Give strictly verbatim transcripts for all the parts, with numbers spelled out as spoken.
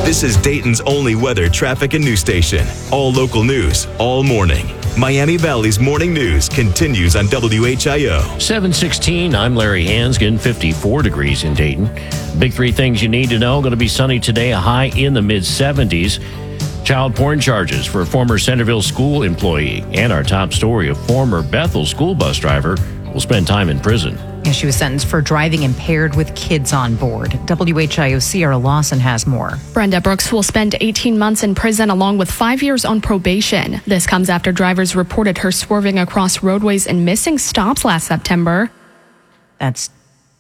This is Dayton's only weather, traffic, and news station. All local news, all morning. Miami Valley's Morning News continues on W H I O. seven sixteen, I'm Larry Hansgen, fifty-four degrees in Dayton. Big three things you need to know. Going to be sunny today, a high in the mid-seventies. Child porn charges for a former Centerville school employee. And our top story, a former Bethel school bus driver will spend time in prison. Yeah, she was sentenced for driving impaired with kids on board. W H I O's Sierra Lawson has more. Brenda Brooks will spend eighteen months in prison along with five years on probation. This comes after drivers reported her swerving across roadways and missing stops last September. That's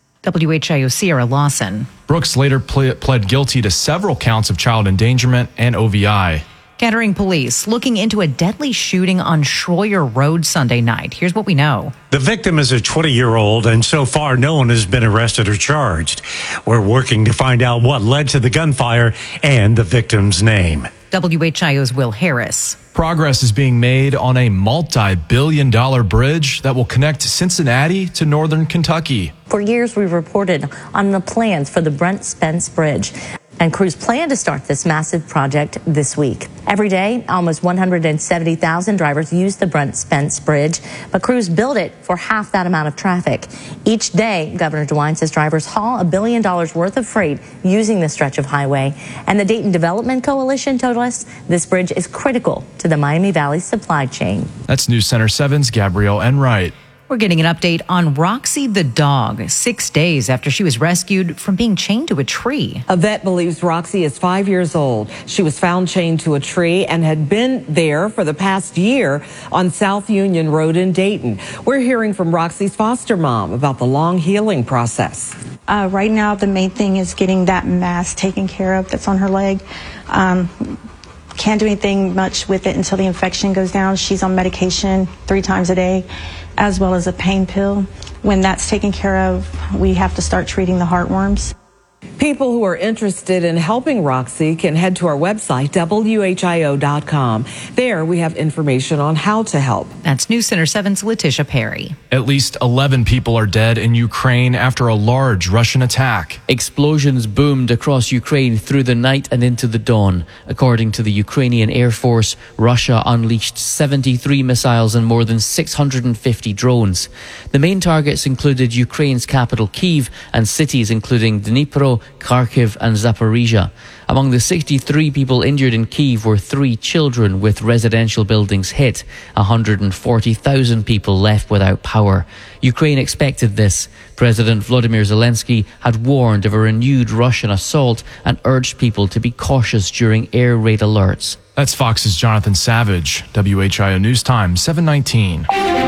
W H I O's Sierra Lawson. Brooks later ple- pled guilty to several counts of child endangerment and O V I. Kettering police looking into a deadly shooting on Schroyer Road Sunday night. Here's what we know. The victim is a twenty-year-old, and so far no one has been arrested or charged. We're working to find out what led to the gunfire and the victim's name. W H I O's Will Harris. Progress is being made on a multi-billion dollar bridge that will connect Cincinnati to northern Kentucky. For years, we've reported on the plans for the Brent Spence Bridge. And crews plan to start this massive project this week. Every day, almost one hundred seventy thousand drivers use the Brent Spence Bridge, but crews build it for half that amount of traffic. Each day, Governor DeWine says drivers haul a billion dollars worth of freight using this stretch of highway. And the Dayton Development Coalition told us this bridge is critical to the Miami Valley supply chain. That's News Center seven's Gabrielle Enright. We're getting an update on Roxy the dog, six days after she was rescued from being chained to a tree. A vet believes Roxy is five years old. She was found chained to a tree and had been there for the past year on South Union Road in Dayton. We're hearing from Roxy's foster mom about the long healing process. Uh, right now, the main thing is getting that mass taken care of that's on her leg. Um, can't do anything much with it until the infection goes down. She's on medication three times a day, as well as a pain pill. When that's taken care of, we have to start treating the heartworms. People who are interested in helping Roxy can head to our website, W H I O dot com. There we have information on how to help. That's News Center seven's Letitia Perry. At least eleven people are dead in Ukraine after a large Russian attack. Explosions boomed across Ukraine through the night and into the dawn. According to the Ukrainian Air Force, Russia unleashed seventy-three missiles and more than six hundred fifty drones. The main targets included Ukraine's capital Kyiv and cities including Dnipro, Kharkiv and Zaporizhia. Among the sixty-three people injured in Kyiv were three children with residential buildings hit. one hundred forty thousand people left without power. Ukraine expected this. President Volodymyr Zelensky had warned of a renewed Russian assault and urged people to be cautious during air raid alerts. That's Fox's Jonathan Savage. W H I O News Time, seven nineteen.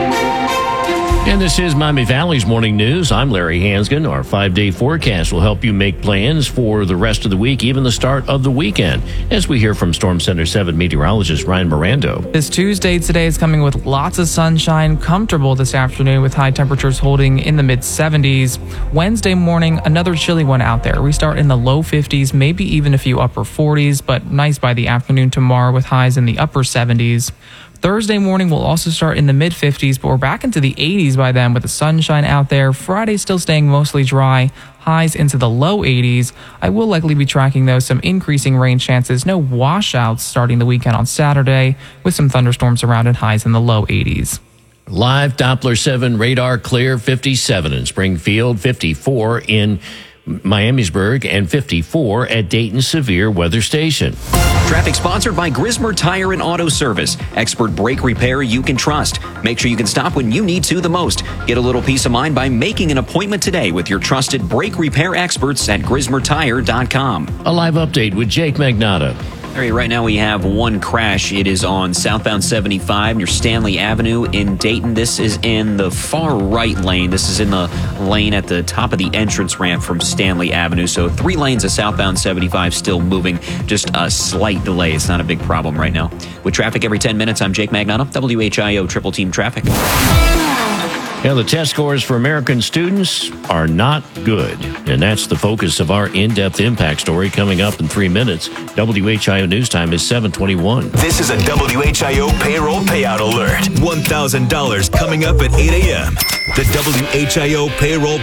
And this is Miami Valley's Morning News. I'm Larry Hansgen. Our five-day forecast will help you make plans for the rest of the week, even the start of the weekend, as we hear from Storm Center seven meteorologist Ryan Mirando. This Tuesday today is coming with lots of sunshine, comfortable this afternoon with high temperatures holding in the mid-seventies. Wednesday morning, another chilly one out there. We start in the low fifties, maybe even a few upper forties, but nice by the afternoon tomorrow with highs in the upper seventies. Thursday morning will also start in the mid-fifties, but we're back into the eighties by then with the sunshine out there. Friday still staying mostly dry, highs into the low eighties. I will likely be tracking, though, some increasing rain chances. No washouts starting the weekend on Saturday, with some thunderstorms around and highs in the low eighties. Live Doppler seven radar clear, fifty-seven in Springfield, fifty-four in Miamisburg, and fifty-four at Dayton Severe Weather Station. Traffic sponsored by Grismer Tire and Auto Service. Expert brake repair you can trust. Make sure you can stop when you need to the most. Get a little peace of mind by making an appointment today with your trusted brake repair experts at Grismer Tire dot com. A live update with Jake Magnotta. All right, right now we have one crash. It is on southbound seventy-five near Stanley Avenue in Dayton. This is in the far right lane. This is in the lane at the top of the entrance ramp from Stanley Avenue. So three lanes of southbound seventy-five still moving. Just a slight delay. It's not a big problem right now. With traffic every ten minutes, I'm Jake Magnotta, W H I O Triple Team Traffic. Yeah, the test scores for American students are not good. And that's the focus of our in-depth impact story coming up in three minutes. W H I O News Time is seven twenty-one. This is a W H I O payroll payout alert. one thousand dollars coming up at eight a.m. The W H I O payroll